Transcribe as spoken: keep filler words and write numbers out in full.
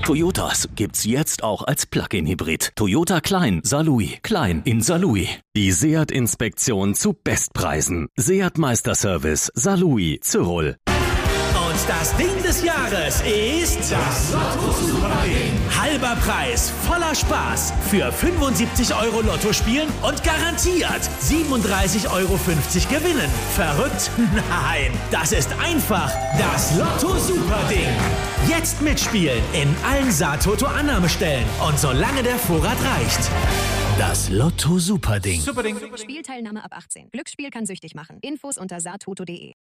Toyotas gibt's jetzt auch als Plug-in-Hybrid. Toyota Klein Saarlouis. Klein in Saarlouis. Die Seat-Inspektion zu Bestpreisen. Seat Meisterservice Saarlouis Zürich. Und das Ding des Jahres ist das Lotto Super Ding. Halber Preis, voller Spaß. Für fünfundsiebzig Euro Lotto spielen und garantiert siebenunddreißig Euro fünfzig gewinnen. Verrückt? Nein, das ist einfach das Lotto Super Ding. Jetzt mitspielen in allen Saartoto-Annahmestellen und solange der Vorrat reicht. Das Lotto Super Ding. Super Ding. Spielteilnahme ab achtzehn. Glücksspiel kann süchtig machen. Infos unter saartoto punkt de.